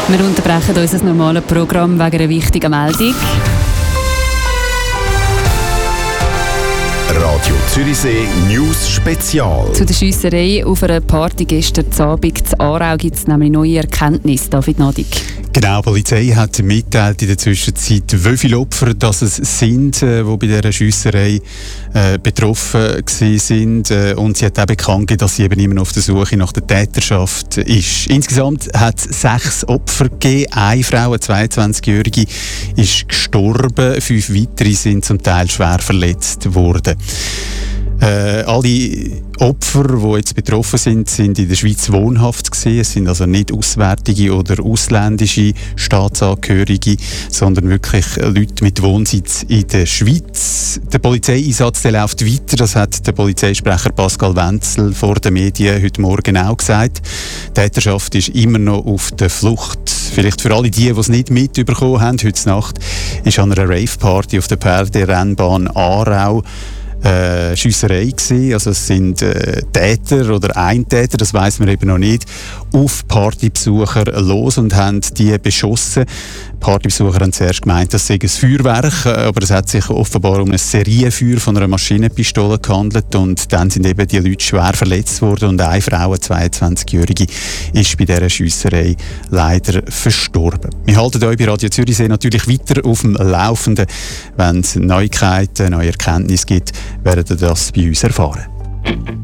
Wir unterbrechen unser normales Programm wegen einer wichtigen Meldung. Radio Zürichsee News Spezial. Zu der Schiesserei auf einer Party gestern Abend in Aarau gibt es nämlich neue Erkenntnisse. David Nadig. Genau, die Polizei hat mitteilt in der Zwischenzeit, wie viele Opfer das es sind, die bei dieser Schiesserei betroffen sind. Und sie hat auch bekannt gegeben, dass sie eben immer noch auf der Suche nach der Täterschaft ist. Insgesamt hat es 6 Opfer gegeben. Eine Frau, eine 22-Jährige, ist gestorben. 5 weitere sind zum Teil schwer verletzt worden. Alle Opfer, die jetzt betroffen sind, sind in der Schweiz wohnhaft gewesen. Es sind also nicht auswärtige oder ausländische Staatsangehörige, sondern wirklich Leute mit Wohnsitz in der Schweiz. Der Polizeieinsatz der läuft weiter, das hat der Polizeisprecher Pascal Wenzel vor den Medien heute Morgen auch gesagt. Die Täterschaft ist immer noch auf der Flucht. Vielleicht für alle die es nicht mitbekommen haben, heute Nacht ist an einer Rave-Party auf der Pferderennbahn Aarau Schiesserei gewesen. Also es sind Täter oder ein Täter, das weiss man eben noch nicht, auf Partybesucher los und haben die beschossen. Die Partybesucher haben zuerst gemeint, das sei ein Feuerwerk, aber es hat sich offenbar um ein Serienfeuer von einer Maschinenpistole gehandelt und dann sind eben die Leute schwer verletzt worden und eine Frau, eine 22-Jährige, ist bei dieser Schiesserei leider verstorben. Wir halten euch bei Radio Zürichsee natürlich weiter auf dem Laufenden. Wenn es Neuigkeiten, neue Erkenntnisse gibt, werdet ihr das bei uns erfahren.